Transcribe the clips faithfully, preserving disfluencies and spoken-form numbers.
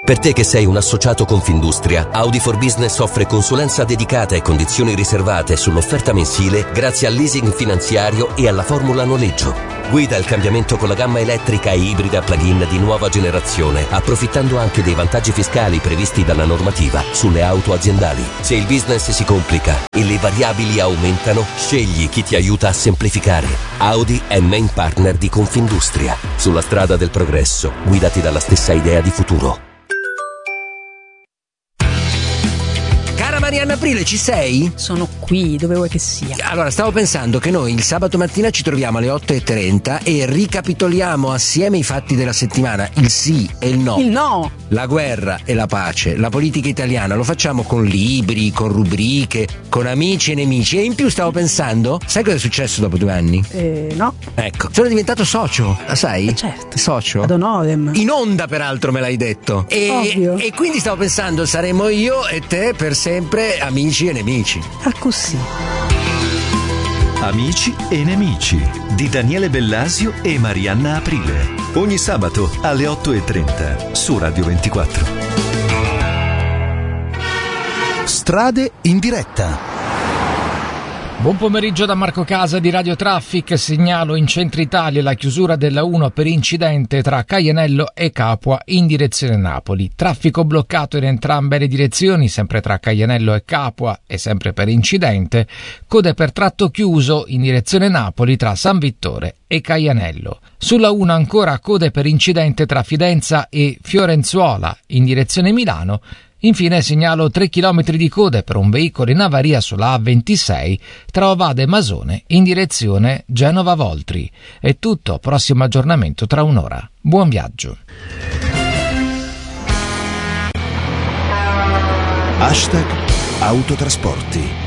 Per te che sei un associato Confindustria, Audi for Business offre consulenza dedicata e condizioni riservate sull'offerta mensile grazie al leasing finanziario e alla formula noleggio. Guida il cambiamento con la gamma elettrica e ibrida plug-in di nuova generazione, approfittando anche dei vantaggi fiscali previsti dalla normativa sulle auto aziendali. Se il business si complica e le variabili aumentano, scegli chi ti aiuta a semplificare. Audi è main partner di Confindustria. Sulla strada del progresso, guidati dalla stessa idea di futuro. Marianna Aprile, ci sei? Sono qui, dove vuoi che sia. Allora, stavo pensando che noi il sabato mattina ci troviamo alle otto e trenta e ricapitoliamo assieme i fatti della settimana, il sì e il no. Il no! La guerra e la pace, la politica italiana, lo facciamo con libri, con rubriche, con amici e nemici. E in più stavo pensando, sai cosa è successo dopo due anni? Eh, no. Ecco, sono diventato socio, la sai? Eh certo. Socio? Ad honorem. In onda, peraltro, me l'hai detto. E, Ovvio. e quindi stavo pensando, saremo io e te per sempre amici e nemici. Ah, così. Amici e nemici di Daniele Bellasio e Marianna Aprile. Ogni sabato alle otto e trenta su Radio ventiquattro. Strade in diretta. Buon pomeriggio da Marco Casa di Radio Traffic. Segnalo in centro Italia la chiusura della uno per incidente tra Caianello e Capua in direzione Napoli. Traffico bloccato in entrambe le direzioni, sempre tra Caianello e Capua e sempre per incidente. Code per tratto chiuso in direzione Napoli tra San Vittore e Caianello. Sulla uno ancora code per incidente tra Fidenza e Fiorenzuola in direzione Milano. Infine segnalo tre chilometri di code per un veicolo in avaria sulla A ventisei tra Ovada e Masone in direzione Genova-Voltri. È tutto, prossimo aggiornamento tra un'ora. Buon viaggio. Hashtag Autotrasporti.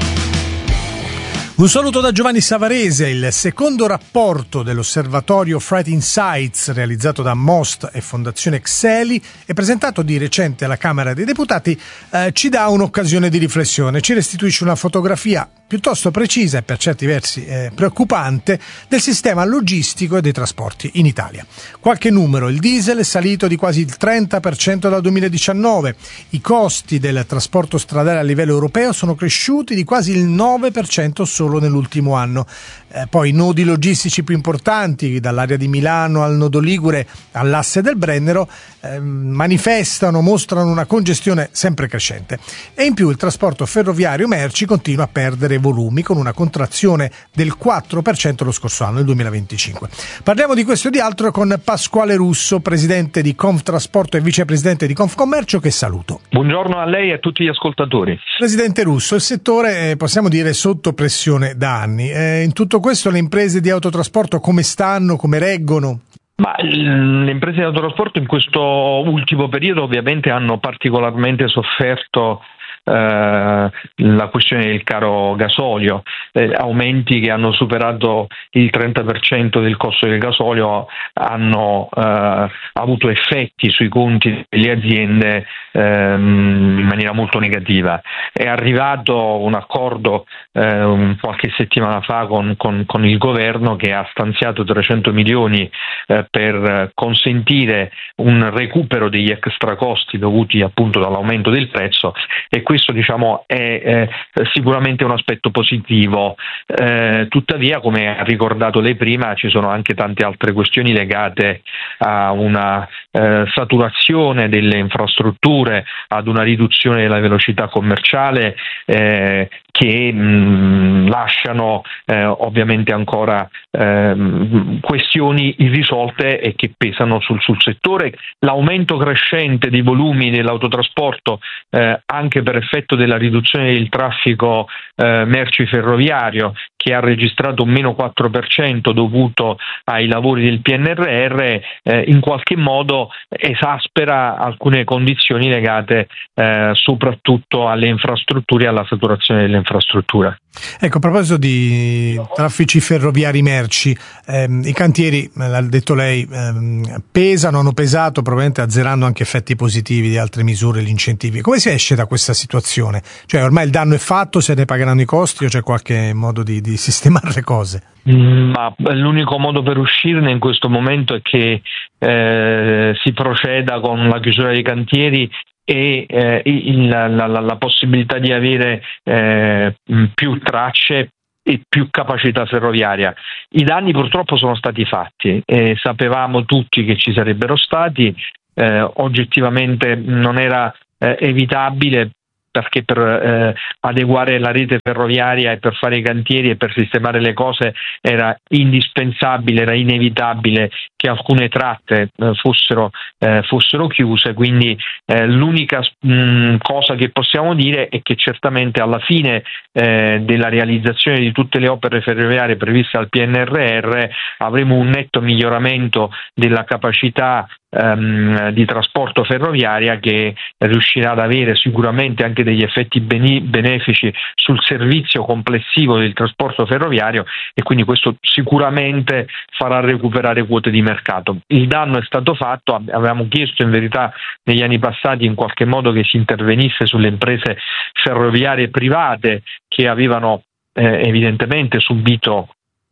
Un saluto da Giovanni Savarese. Il secondo rapporto dell'osservatorio Freight Insights realizzato da Most e Fondazione Xeli e presentato di recente alla Camera dei Deputati eh, ci dà un'occasione di riflessione, ci restituisce una fotografia piuttosto precisa e per certi versi eh, preoccupante del sistema logistico e dei trasporti in Italia. Qualche numero: il diesel è salito di quasi il trenta per cento dal duemiladiciannove, i costi del trasporto stradale a livello europeo sono cresciuti di quasi il nove per cento solo nell'ultimo anno. Eh, poi i nodi logistici più importanti, dall'area di Milano al nodo Ligure all'asse del Brennero, eh, manifestano, mostrano una congestione sempre crescente. E in più il trasporto ferroviario merci continua a perdere volumi, con una contrazione del quattro per cento lo scorso anno, il duemilaventicinque. Parliamo di questo e di altro con Pasquale Russo, presidente di Conftrasporto e vicepresidente di Confcommercio, che saluto. Buongiorno a lei e a tutti gli ascoltatori. Presidente Russo, il settore, eh, possiamo dire, sotto pressione da anni. Eh, in tutto questo le imprese di autotrasporto come stanno, come reggono? Ma le imprese di autotrasporto in questo ultimo periodo ovviamente hanno particolarmente sofferto Uh, la questione del caro gasolio, eh, aumenti che hanno superato il trenta per cento del costo del gasolio hanno uh, avuto effetti sui conti delle aziende um, in maniera molto negativa. È arrivato un accordo uh, qualche settimana fa con, con, con il governo che ha stanziato trecento milioni uh, per consentire un recupero degli extra costi dovuti appunto dall'aumento del prezzo, e questo diciamo è eh, sicuramente un aspetto positivo. Eh, tuttavia, come ha ricordato lei prima, ci sono anche tante altre questioni legate a una eh, saturazione delle infrastrutture, ad una riduzione della velocità commerciale eh, che mh, lasciano eh, ovviamente ancora eh, questioni irrisolte e che pesano sul, sul settore. L'aumento crescente dei volumi dell'autotrasporto eh, anche per effetto della riduzione del traffico eh, merci ferroviario, che ha registrato un meno quattro per cento dovuto ai lavori del P N R R, eh, in qualche modo esaspera alcune condizioni legate eh, soprattutto alle infrastrutture e alla saturazione delle infrastruttura. Ecco, a proposito di traffici ferroviari merci, ehm, i cantieri, l'ha detto lei, ehm, pesano, hanno pesato, probabilmente azzerando anche effetti positivi di altre misure, gli incentivi. Come si esce da questa situazione? Cioè, ormai il danno è fatto, se ne pagheranno i costi o c'è qualche modo di, di sistemare le cose? Mm, ma l'unico modo per uscirne in questo momento è che eh, si proceda con la chiusura dei cantieri e eh, il, la, la, la possibilità di avere eh, più tracce e più capacità ferroviaria. I danni purtroppo sono stati fatti e sapevamo tutti che ci sarebbero stati, eh, oggettivamente non era eh, evitabile, perché per eh, adeguare la rete ferroviaria e per fare i cantieri e per sistemare le cose era indispensabile, era inevitabile che alcune tratte eh, fossero, eh, fossero chiuse, quindi eh, l'unica mh, cosa che possiamo dire è che certamente alla fine eh, della realizzazione di tutte le opere ferroviarie previste dal P N R R avremo un netto miglioramento della capacità ehm, di trasporto ferroviaria, che riuscirà ad avere sicuramente anche degli effetti bene- benefici sul servizio complessivo del trasporto ferroviario, e quindi questo sicuramente farà recuperare quote di mercato. Il danno è stato fatto, avevamo chiesto in verità negli anni passati in qualche modo che si intervenisse sulle imprese ferroviarie private che avevano eh, evidentemente subito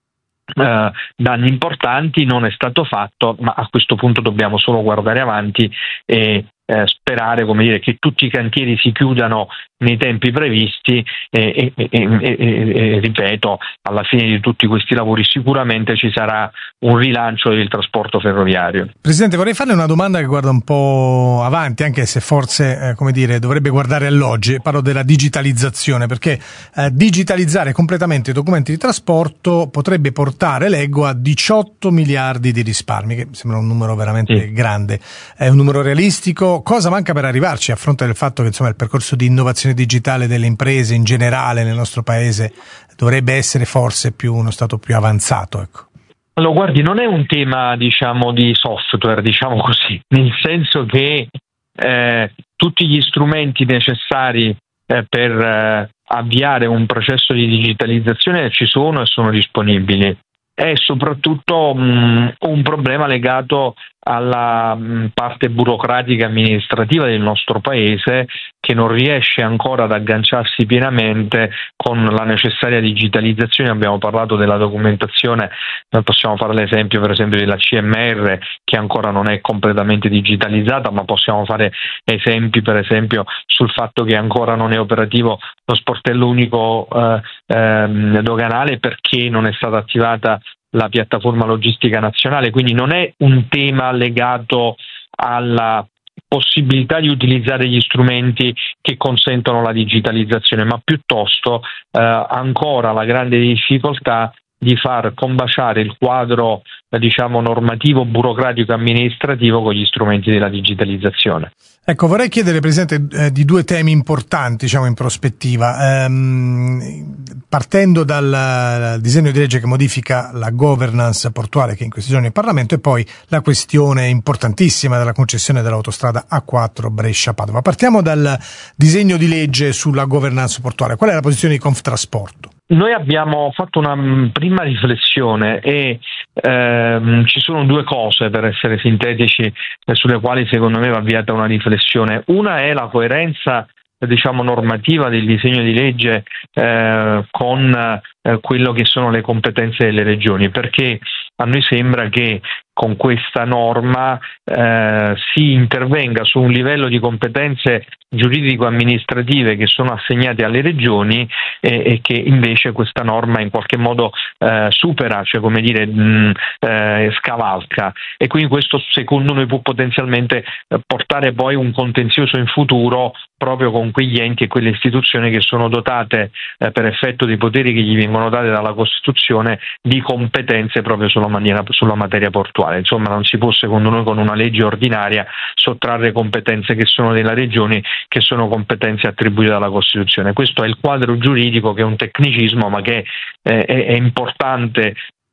Uh, danni importanti. Non è stato fatto, ma a questo punto dobbiamo solo guardare avanti e eh, sperare, come dire, che tutti i cantieri si chiudano nei tempi previsti e, e, e, e, e ripeto, alla fine di tutti questi lavori sicuramente ci sarà un rilancio del trasporto ferroviario. Presidente, vorrei farle una domanda che guarda un po' avanti, anche se forse eh, come dire dovrebbe guardare all'oggi. Parlo della digitalizzazione, perché eh, digitalizzare completamente i documenti di trasporto potrebbe portare, leggo, a diciotto miliardi di risparmi, che sembra un numero veramente sì. grande. È un numero realistico? Cosa manca per arrivarci, a fronte del fatto che insomma il percorso di innovazione digitale delle imprese in generale nel nostro paese dovrebbe essere forse più uno stato più avanzato, ecco? Allora, guardi, non è un tema, diciamo, di software, diciamo così, nel senso che eh, tutti gli strumenti necessari eh, per eh, avviare un processo di digitalizzazione ci sono e sono disponibili. È soprattutto mh, un problema legato alla mh, parte burocratica e amministrativa del nostro paese, che non riesce ancora ad agganciarsi pienamente con la necessaria digitalizzazione. Abbiamo parlato della documentazione, noi possiamo fare l'esempio per esempio della C M R, che ancora non è completamente digitalizzata, ma possiamo fare esempi per esempio sul fatto che ancora non è operativo lo sportello unico eh, eh, doganale, perché non è stata attivata la piattaforma logistica nazionale. Quindi non è un tema legato alla possibilità di utilizzare gli strumenti che consentono la digitalizzazione, ma piuttosto eh, ancora la grande difficoltà di far combaciare il quadro eh, diciamo normativo, burocratico e amministrativo con gli strumenti della digitalizzazione. Ecco, vorrei chiedere, Presidente, eh, di due temi importanti, diciamo, in prospettiva. Ehm, partendo dal disegno di legge che modifica la governance portuale, che in questi giorni è in Parlamento, e poi la questione importantissima della concessione dell'autostrada A quattro Brescia-Padova. Partiamo dal disegno di legge sulla governance portuale. Qual è la posizione di Conftrasporto? Noi abbiamo fatto una prima riflessione e ehm, ci sono due cose, per essere sintetici, eh, sulle quali secondo me va avviata una riflessione. Una è la coerenza, diciamo, normativa del disegno di legge eh, con eh, quello che sono le competenze delle regioni, perché a noi sembra che con questa norma eh, si intervenga su un livello di competenze giuridico-amministrative che sono assegnate alle regioni e, e che invece questa norma in qualche modo eh, supera, cioè come dire mh, eh, scavalca, e quindi questo secondo noi può potenzialmente eh, portare poi un contenzioso in futuro proprio con quegli enti e quelle istituzioni che sono dotate eh, per effetto dei poteri che gli vengono dati dalla Costituzione di competenze proprio sulla, maniera, sulla materia portuale. Insomma, non si può secondo noi con una legge ordinaria sottrarre competenze che sono della regione, che sono competenze attribuite dalla Costituzione. Questo è il quadro giuridico, che è un tecnicismo ma che eh, è, è importante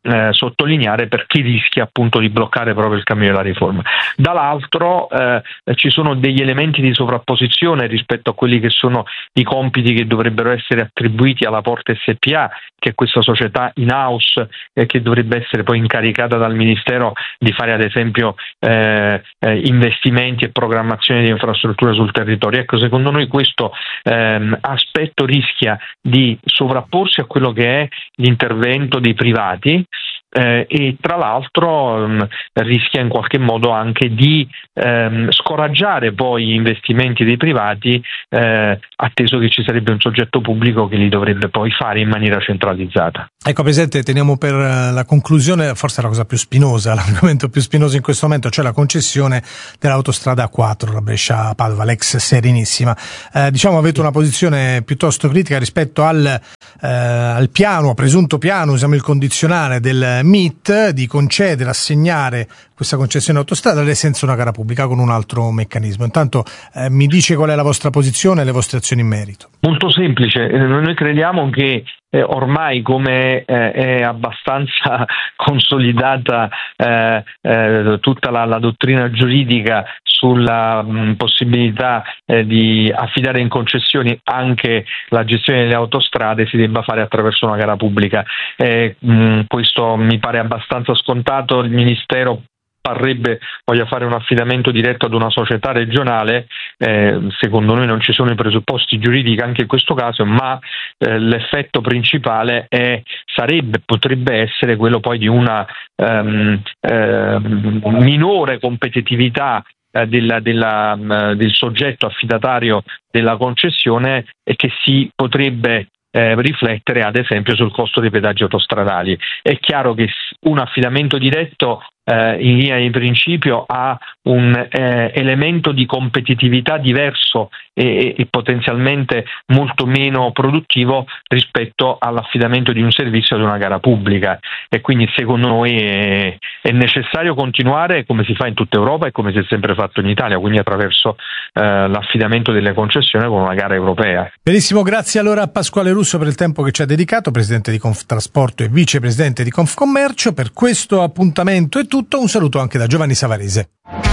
eh, sottolineare, per chi rischia appunto di bloccare proprio il cammino della riforma. Dall'altro eh, ci sono degli elementi di sovrapposizione rispetto a quelli che sono i compiti che dovrebbero essere attribuiti alla Porta S P A, che è questa società in house eh, che dovrebbe essere poi incaricata dal Ministero di fare ad esempio eh, eh, investimenti e programmazione di infrastrutture sul territorio. Ecco, secondo noi questo ehm, aspetto rischia di sovrapporsi a quello che è l'intervento dei privati eh, e tra l'altro ehm, rischia in qualche modo anche di ehm, scoraggiare poi gli investimenti dei privati, eh, atteso che ci sarebbe un soggetto pubblico che li dovrebbe poi fare in maniera centralizzata. Ecco, Presidente, teniamo per la conclusione forse la cosa più spinosa, l'argomento più spinoso in questo momento, cioè la concessione dell'autostrada A quattro, la Brescia-Padova, l'ex Serenissima. Eh, diciamo avete una posizione piuttosto critica rispetto al, eh, al piano, presunto piano, usiamo il condizionale del M I T, di concedere, assegnare questa concessione autostradale senza una gara pubblica con un altro meccanismo. Intanto eh, mi dice qual è la vostra posizione e le vostre azioni in merito. Molto semplice, noi crediamo che eh, ormai come eh, è abbastanza consolidata eh, eh, tutta la, la dottrina giuridica sulla mh, possibilità eh, di affidare in concessioni anche la gestione delle autostrade si debba fare attraverso una gara pubblica. Eh, mh, questo mi pare abbastanza scontato. Il Ministero parrebbe voglia fare un affidamento diretto ad una società regionale, eh, secondo noi non ci sono i presupposti giuridici anche in questo caso, ma eh, l'effetto principale è, sarebbe, potrebbe essere quello poi di una ehm, eh, minore competitività eh, della, della, uh, del soggetto affidatario della concessione e che si potrebbe Eh, riflettere ad esempio sul costo dei pedaggi autostradali. È chiaro che un affidamento diretto eh, in linea di principio ha un eh, elemento di competitività diverso e, e potenzialmente molto meno produttivo rispetto all'affidamento di un servizio ad una gara pubblica, e quindi secondo noi è, è necessario continuare come si fa in tutta Europa e come si è sempre fatto in Italia, quindi attraverso eh, l'affidamento delle concessioni con una gara europea. Benissimo, grazie allora a Pasquale Russo per il tempo che ci ha dedicato, presidente di Conftrasporto e vicepresidente di Confcommercio. Per questo appuntamento è tutto, un saluto anche da Giovanni Savarese.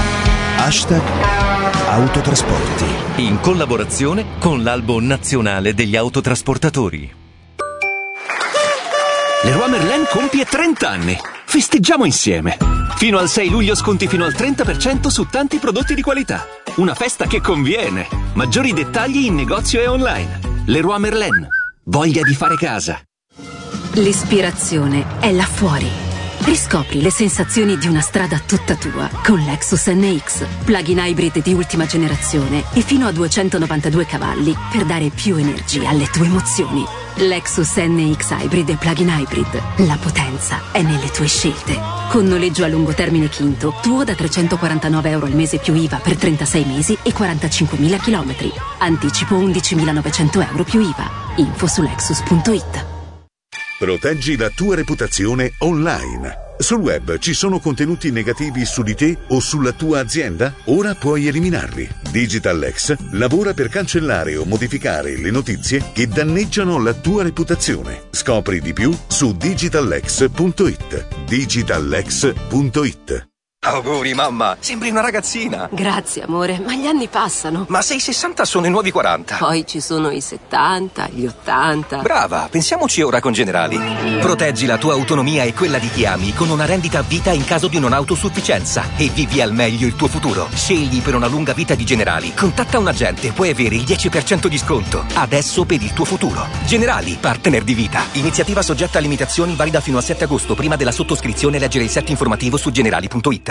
Hashtag Autotrasporti, in collaborazione con l'Albo Nazionale degli Autotrasportatori. Leroy Merlin compie trenta anni. Festeggiamo insieme. Fino al sei luglio sconti fino al trenta per cento su tanti prodotti di qualità. Una festa che conviene. Maggiori dettagli in negozio e online. Leroy Merlin. Voglia di fare casa. L'ispirazione è là fuori. Riscopri le sensazioni di una strada tutta tua con Lexus N X, plug-in hybrid di ultima generazione e fino a duecentonovantadue cavalli per dare più energia alle tue emozioni. Lexus N X Hybrid e plug-in hybrid. La potenza è nelle tue scelte. Con noleggio a lungo termine Quinto, tuo da trecentoquarantanove euro al mese più I V A per trentasei mesi e quarantacinquemila chilometri. Anticipo undicimilanovecento euro più I V A. Info su lexus punto it. Proteggi la tua reputazione online. Sul web ci sono contenuti negativi su di te o sulla tua azienda? Ora puoi eliminarli. DigitalX lavora per cancellare o modificare le notizie che danneggiano la tua reputazione. Scopri di più su digitalx punto it. digitalx punto it. Auguri mamma, sembri una ragazzina. Grazie amore, ma gli anni passano. Ma se i sessanta sono i nuovi quaranta. Poi ci sono i settanta, gli ottanta. Brava, pensiamoci ora con Generali. Proteggi la tua autonomia e quella di chi ami con una rendita a vita in caso di non autosufficienza e vivi al meglio il tuo futuro. Scegli per una lunga vita di Generali. Contatta un agente, puoi avere il dieci per cento di sconto. Adesso per il tuo futuro. Generali, partner di vita. Iniziativa soggetta a limitazioni, valida fino al sette agosto. Prima della sottoscrizione leggere il set informativo su generali punto it.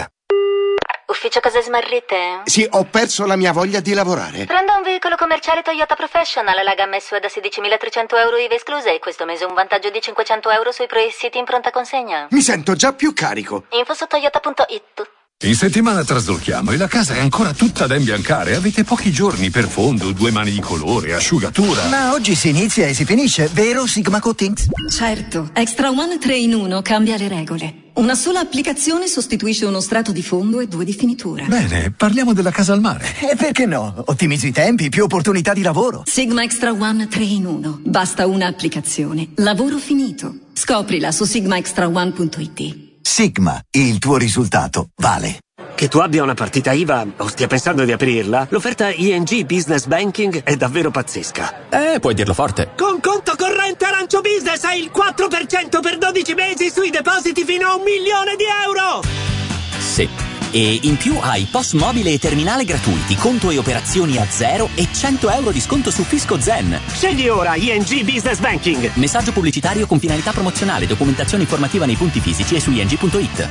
Ufficio cose smarrite? Sì, ho perso la mia voglia di lavorare. Prenda un veicolo commerciale Toyota Professional, la gamma S U V da sedicimilatrecento euro I V A escluse e questo mese un vantaggio di cinquecento euro sui pre-siti in pronta consegna. Mi sento già più carico. Info su toyota punto it. In settimana traslochiamo e la casa è ancora tutta da imbiancare. Avete pochi giorni per fondo, due mani di colore, asciugatura. Ma oggi si inizia e si finisce, vero Sigma Coatings? Certo, Extra One tre in uno cambia le regole. Una sola applicazione sostituisce uno strato di fondo e due di finitura. Bene, parliamo della casa al mare. E perché no? Ottimizzi i tempi, più opportunità di lavoro. Sigma Extra One tre in uno. Basta una applicazione. Lavoro finito. Scoprila su sigma extra one punto it. Sigma, il tuo risultato vale. Che tu abbia una partita I V A o stia pensando di aprirla, l'offerta I N G Business Banking è davvero pazzesca. Eh, puoi dirlo forte. Con conto corrente Arancio Business hai il quattro per cento per dodici mesi sui depositi fino a un milione di euro! Sì. E in più hai P O S mobile e terminale gratuiti, conto e operazioni a zero e cento euro di sconto su Fisco Zen. Scegli ora I N G Business Banking. Messaggio pubblicitario con finalità promozionale, documentazione informativa nei punti fisici e su i n g punto it.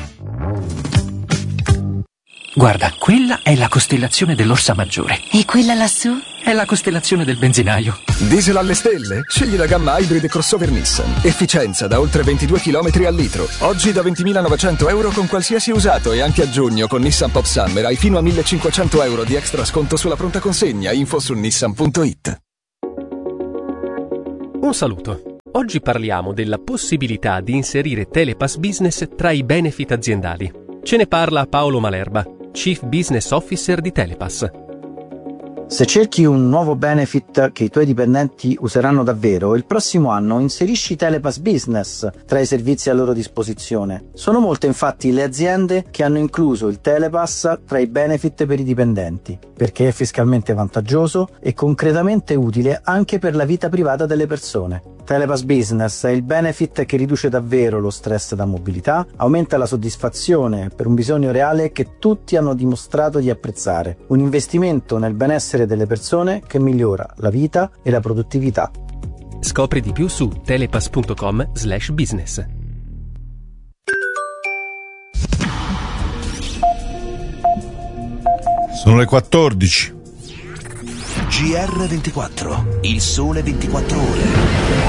Guarda, quella è la costellazione dell'Orsa Maggiore. E quella lassù? È la costellazione del benzinaio. Diesel alle stelle? Scegli la gamma Hybrid crossover Nissan. Efficienza da oltre ventidue chilometri al litro. Oggi da ventimilanovecento euro con qualsiasi usato, e anche a giugno con Nissan Pop Summer hai fino a millecinquecento euro di extra sconto sulla pronta consegna. Info su nissan punto it. Un saluto. Oggi parliamo della possibilità di inserire Telepass Business tra i benefit aziendali. Ce ne parla Paolo Malerba, Chief Business Officer di Telepass. Se cerchi un nuovo benefit che i tuoi dipendenti useranno davvero, il prossimo anno inserisci Telepass Business tra i servizi a loro disposizione. Sono molte infatti le aziende che hanno incluso il Telepass tra i benefit per i dipendenti, perché è fiscalmente vantaggioso e concretamente utile anche per la vita privata delle persone. Telepass Business è il benefit che riduce davvero lo stress da mobilità, aumenta la soddisfazione per un bisogno reale che tutti hanno dimostrato di apprezzare. Un investimento nel benessere delle persone che migliora la vita e la produttività. Scopri di più su telepass punto com slash business. Sono le quattordici. G R ventiquattro, il sole ventiquattro ore.